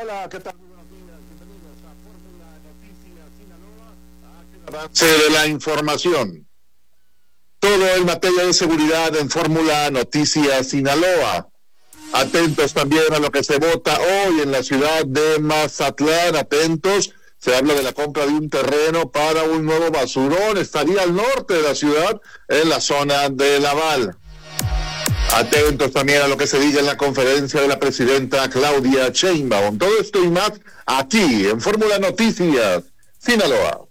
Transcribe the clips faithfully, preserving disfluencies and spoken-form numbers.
Hola, ¿qué tal? Muy buenos días, bienvenidos a Fórmula Noticias Sinaloa. Avance de la información. Todo en materia de seguridad en Fórmula Noticias Sinaloa. Atentos también a lo que se vota hoy en la ciudad de Mazatlán. Atentos, se habla de la compra de un terreno para un nuevo basurón. Estaría al norte de la ciudad, en la zona de Laval. Atentos también a lo que se diga en la conferencia de la presidenta Claudia Sheinbaum. Todo esto y más aquí en Fórmula Noticias Sinaloa.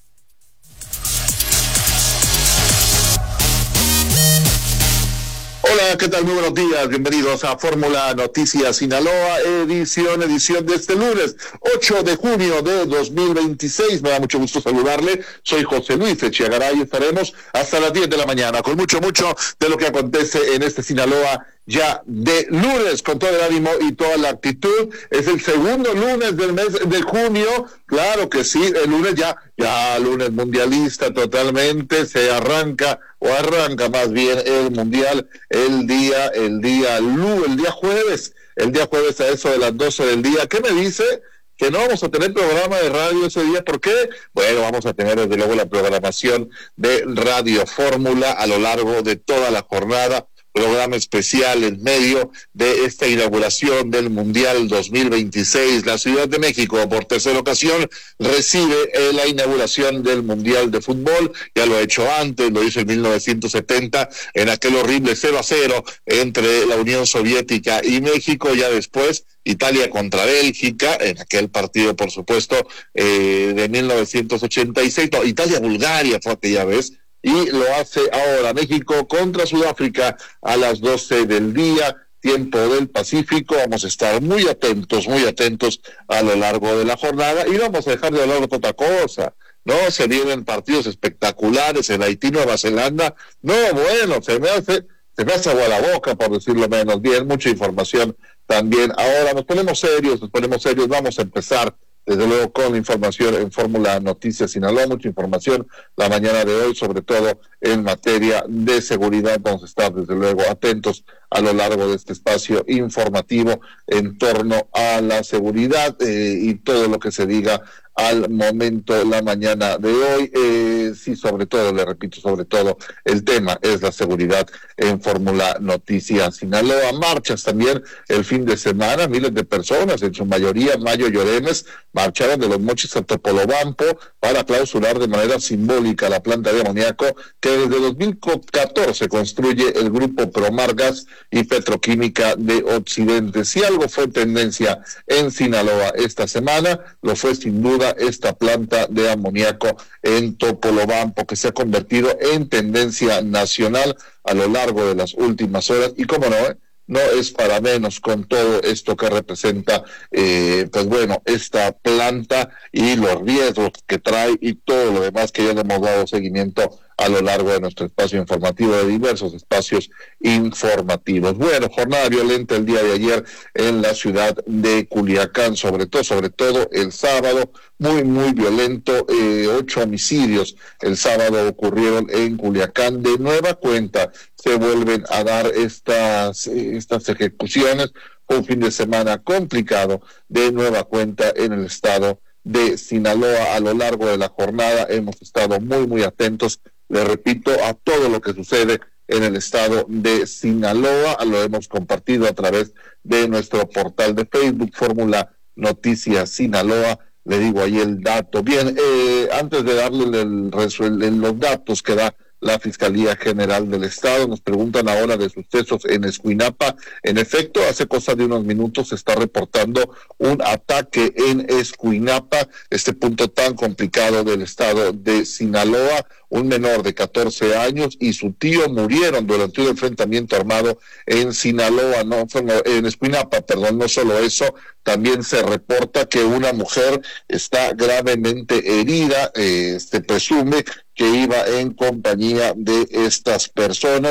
Hola, ¿qué tal? Muy buenos días, bienvenidos a Fórmula Noticias Sinaloa, edición, edición de este lunes, ocho de junio de dos mil veintiséis. Me da mucho gusto saludarle, soy José Luis Echeagaray y estaremos hasta las diez de la mañana con mucho, mucho de lo que acontece en este Sinaloa ya de lunes, con todo el ánimo y toda la actitud. Es el segundo lunes del mes de junio, claro que sí, el lunes ya, ya lunes mundialista totalmente, se arranca, o arranca más bien el mundial, el día, el día, el día jueves, el día jueves a eso de las doce del día. ¿Qué me dice? Que no vamos a tener programa de radio ese día. ¿Por qué? Bueno, vamos a tener desde luego la programación de Radio Fórmula a lo largo de toda la jornada, programa especial en medio de esta inauguración del Mundial dos mil veintiséis. La Ciudad de México, por tercera ocasión, recibe eh, la inauguración del Mundial de Fútbol. Ya lo ha hecho antes, lo hizo en mil novecientos setenta, en aquel horrible cero a cero entre la Unión Soviética y México. Ya después, Italia contra Bélgica, en aquel partido, por supuesto, eh, de mil novecientos ochenta y seis. No, Italia-Bulgaria fue aquella vez. Y lo hace ahora México contra Sudáfrica a las doce del día, tiempo del Pacífico. Vamos a estar muy atentos, muy atentos a lo largo de la jornada y no vamos a dejar de hablar de otra cosa. No, se vienen partidos espectaculares en Haití, Nueva Zelanda. No, bueno, se me hace, se me hace agua la boca, por decirlo menos. Bien, mucha información también. Ahora nos ponemos serios, nos ponemos serios. Vamos a empezar desde luego con la información en Fórmula Noticias Sinaloa, mucha información la mañana de hoy, sobre todo en materia de seguridad. Vamos a estar desde luego atentos a lo largo de este espacio informativo en torno a la seguridad eh, y todo lo que se diga al momento la mañana de hoy. Eh, sí, sobre todo, le repito, sobre todo, el tema es la seguridad en Fórmula Noticias Sinaloa. Marchas también el fin de semana, miles de personas, en su mayoría Mayo Lloremes, marcharon de Los Mochis a Topolobampo para clausurar de manera simbólica la planta de amoníaco que desde dos mil catorce construye el grupo Promargas y Petroquímica de Occidente. Si algo fue tendencia en Sinaloa esta semana, lo fue sin duda esta planta de amoníaco en Topolobampo, que se ha convertido en tendencia nacional a lo largo de las últimas horas. Y cómo no, ¿eh? No es para menos con todo esto que representa, eh, pues bueno, esta planta y los riesgos que trae y todo lo demás que ya le hemos dado seguimiento a lo largo de nuestro espacio informativo, de diversos espacios informativos. Bueno, jornada violenta el día de ayer en la ciudad de Culiacán, sobre todo, sobre todo el sábado, muy, muy violento. Eh, ocho homicidios el sábado ocurrieron en Culiacán. De nueva cuenta se vuelven a dar estas, eh, estas ejecuciones. Un fin de semana complicado de nueva cuenta en el estado de Sinaloa. A lo largo de la jornada hemos estado muy, muy atentos, le repito, a todo lo que sucede en el estado de Sinaloa. Lo hemos compartido a través de nuestro portal de Facebook, Fórmula Noticias Sinaloa. Le digo ahí el dato. Bien, eh, antes de darle el, el, el, los datos que da la Fiscalía General del Estado, nos preguntan ahora de sucesos en Escuinapa. En efecto, hace cosa de unos minutos se está reportando un ataque en Escuinapa, este punto tan complicado del estado de Sinaloa. Un menor de catorce años y su tío murieron durante un enfrentamiento armado en Sinaloa, no, en Escuinapa, perdón. No solo eso, también se reporta que una mujer está gravemente herida. Eh, se presume que iba en compañía de estas personas.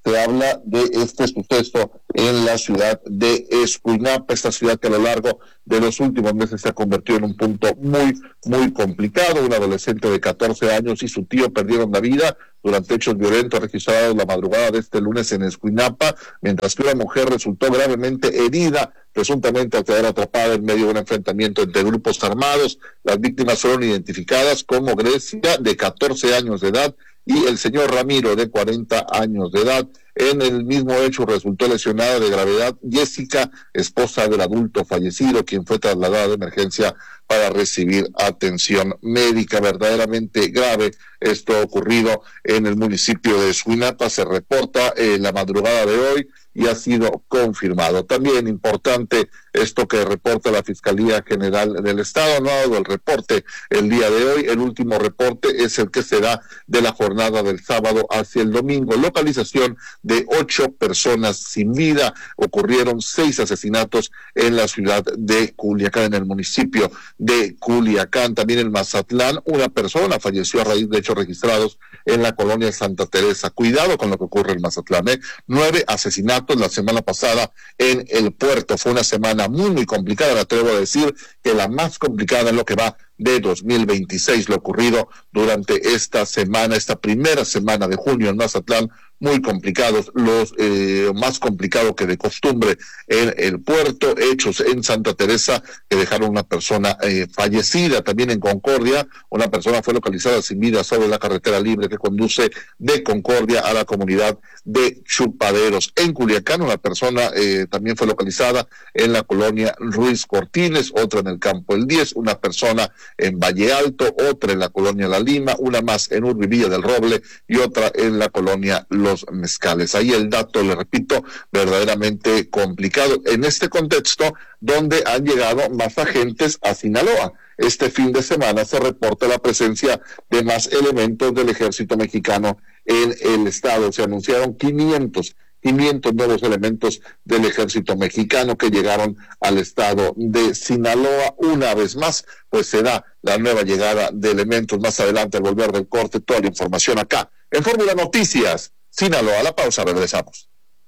se habla de este suceso en la ciudad de Escuinapa, esta ciudad que a lo largo de los últimos meses se ha convertido en un punto muy, muy complicado. Un adolescente de catorce años y su tío perdieron la vida durante hechos violentos registrados la madrugada de este lunes en Escuinapa, mientras que una mujer resultó gravemente herida, presuntamente al quedar atrapada en medio de un enfrentamiento entre grupos armados. Las víctimas fueron identificadas como Grecia, de catorce años de edad, y el señor Ramiro, de cuarenta años de edad. En el mismo hecho resultó lesionada de gravedad Jessica, esposa del adulto fallecido, quien fue trasladada de emergencia para recibir atención médica. Verdaderamente grave esto ocurrido en el municipio de Escuinapa. Se reporta en la madrugada de hoy y ha sido confirmado. También importante esto que reporta la Fiscalía General del Estado. No ha dado el reporte el día de hoy. El último reporte es el que se da de la jornada del sábado hacia el domingo. Localización de ocho personas sin vida. Ocurrieron seis asesinatos en la ciudad de Culiacán, en el municipio de Culiacán. También en Mazatlán, una persona falleció a raíz de hechos registrados en la colonia Santa Teresa. Cuidado con lo que ocurre en Mazatlán, ¿eh? Nueve asesinatos la semana pasada en el puerto. Fue una semana muy, muy complicada. Me atrevo a decir que la más complicada en lo que va de dos mil veintiséis, lo ocurrido durante esta semana, esta primera semana de junio en Mazatlán. Muy complicados, los eh, más complicados que de costumbre en el puerto, hechos en Santa Teresa que dejaron una persona eh, fallecida. También en Concordia, una persona fue localizada sin vida sobre la carretera libre que conduce de Concordia a la comunidad de Chupaderos. En Culiacán, una persona eh, también fue localizada en la colonia Ruiz Cortines, otra en el Campo El diez, una persona en Valle Alto, otra en la colonia La Lima, una más en Urbivilla del Roble y otra en la colonia Los Mezcales. Ahí el dato, le repito, verdaderamente complicado en este contexto donde han llegado más agentes a Sinaloa. Este fin de semana se reporta la presencia de más elementos del ejército mexicano en el estado. Se anunciaron quinientos nuevos elementos del ejército mexicano que llegaron al estado de Sinaloa. Una vez más, pues se da la nueva llegada de elementos. Más adelante, al volver del corte, toda la información acá en Fórmula Noticias Sinaloa. A la pausa, regresamos.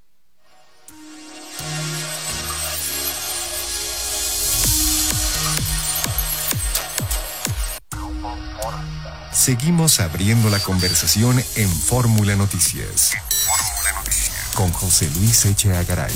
Seguimos abriendo la conversación en Fórmula Noticias. Con José Luis Echeagaray.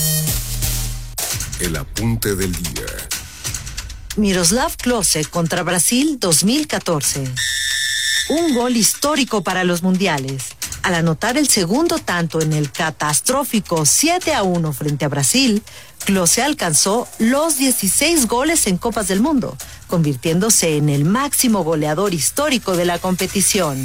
El apunte del día. Miroslav Klose contra Brasil dos mil catorce. Un gol histórico para los mundiales. Al anotar el segundo tanto en el catastrófico siete a uno frente a Brasil, Klose alcanzó los dieciséis goles en Copas del Mundo, convirtiéndose en el máximo goleador histórico de la competición.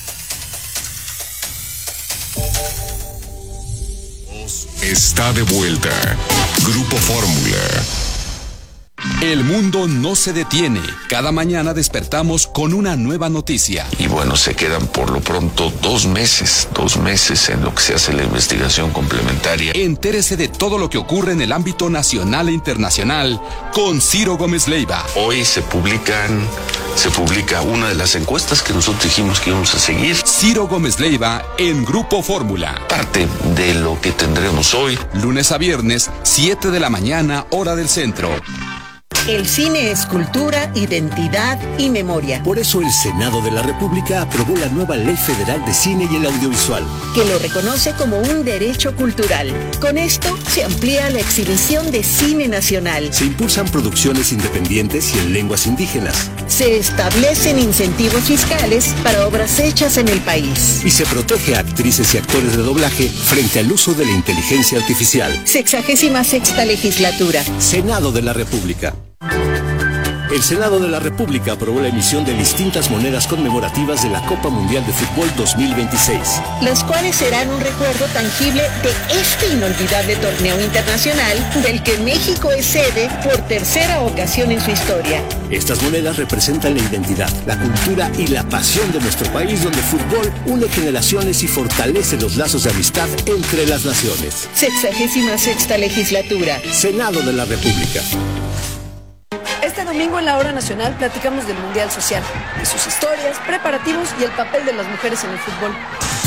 Está de vuelta. Grupo Fórmula. El mundo no se detiene. Cada mañana despertamos con una nueva noticia. Y bueno, se quedan por lo pronto dos meses, dos meses en lo que se hace la investigación complementaria. Entérese de todo lo que ocurre en el ámbito nacional e internacional con Ciro Gómez Leiva. Hoy se publican, se publica una de las encuestas que nosotros dijimos que íbamos a seguir. Ciro Gómez Leiva en Grupo Fórmula. Parte de lo que tendremos hoy. Lunes a viernes, siete de la mañana, hora del centro. El cine es cultura, identidad y memoria. Por eso el Senado de la República aprobó la nueva Ley Federal de Cine y el Audiovisual, que lo reconoce como un derecho cultural. Con esto se amplía la exhibición de cine nacional. Se impulsan producciones independientes y en lenguas indígenas. Se establecen incentivos fiscales para obras hechas en el país. Y se protege a actrices y actores de doblaje frente al uso de la inteligencia artificial. Sexagésima sexta legislatura. Senado de la República. El Senado de la República aprobó la emisión de distintas monedas conmemorativas de la Copa Mundial de Fútbol dos mil veintiséis. Las cuales serán un recuerdo tangible de este inolvidable torneo internacional del que México es sede por tercera ocasión en su historia. Estas monedas representan la identidad, la cultura y la pasión de nuestro país, donde el fútbol une generaciones y fortalece los lazos de amistad entre las naciones. Sexagésima sexta legislatura. Senado de la República. Este domingo en la Hora Nacional platicamos del Mundial Social, de sus historias, preparativos y el papel de las mujeres en el fútbol.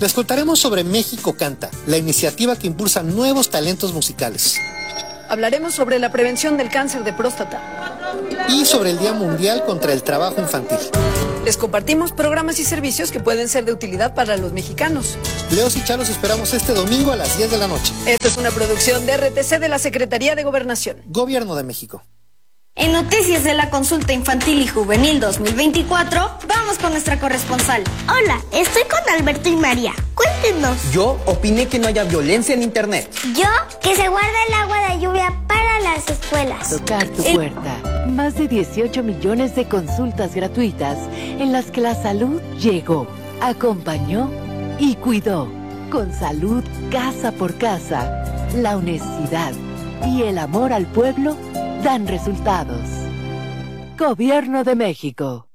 Les contaremos sobre México Canta, la iniciativa que impulsa nuevos talentos musicales. Hablaremos sobre la prevención del cáncer de próstata. Y sobre el Día Mundial contra el Trabajo Infantil. Les compartimos programas y servicios que pueden ser de utilidad para los mexicanos. Leos y Chalos esperamos este domingo a las diez de la noche. Esto es una producción de R T C de la Secretaría de Gobernación. Gobierno de México. En Noticias de la Consulta Infantil y Juvenil dos mil veinticuatro, vamos con nuestra corresponsal. Hola, estoy con Alberto y María. Cuéntenos. Yo opiné que no haya violencia en internet. Yo, que se guarde el agua de lluvia para las escuelas. Tocar tu eh... puerta. Más de dieciocho millones de consultas gratuitas en las que la salud llegó, acompañó y cuidó. Con salud casa por casa, la honestidad y el amor al pueblo dan resultados. Gobierno de México.